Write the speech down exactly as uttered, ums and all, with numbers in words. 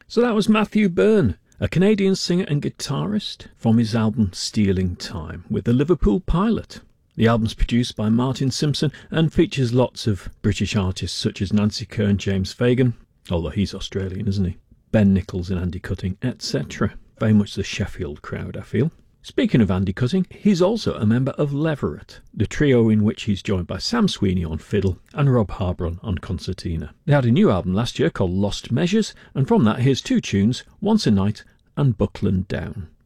So that was Matthew Byrne, a Canadian singer and guitarist, from his album Stealing Time with the Liverpool Pilot. The album's produced by Martin Simpson and features lots of British artists such as Nancy Kerr, James Fagan, although he's Australian, isn't he? Ben Nichols and Andy Cutting, et cetera. Very much the Sheffield crowd, I feel. Speaking of Andy Cutting, he's also a member of Leveret, the trio in which he's joined by Sam Sweeney on fiddle and Rob Harbron on concertina. They had a new album last year called Lost Measures, and from that here's two tunes, Once a Night and Buckland Down.